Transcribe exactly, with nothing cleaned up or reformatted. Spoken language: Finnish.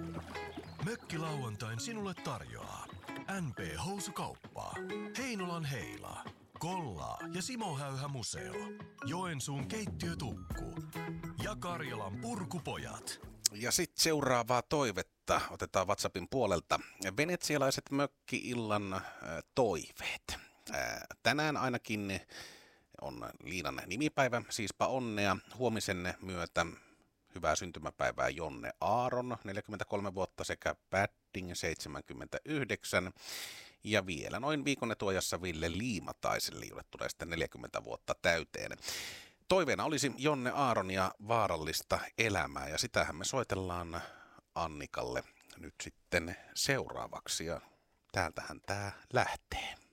Mökkilauantain sinulle tarjoaa N P-housukauppa, Heinolan Heila, Kollaa ja Simo Häyhä Museo, Joensuun keittiötukku ja Karjalan Purkupojat. Ja sitten seuraavaa toivetta otetaan WhatsAppin puolelta. Venetsialaiset mökki-illan äh, toiveet. Äh, tänään ainakin on Liinan nimipäivä, siispä onnea. Huomisen myötä hyvää syntymäpäivää Jonne Aaron, neljäkymmentäkolme vuotta, sekä Padding seitsemänkymmentäyhdeksän. Ja vielä noin viikon etuajassa Ville Liimataiselle, jolle tulee sitten neljäkymmentä vuotta täyteen. Toiveena olisi Jonne Aaron ja Vaarallista elämää, ja sitähän me soitellaan Annikalle nyt sitten seuraavaksi, ja täältähän tää lähtee.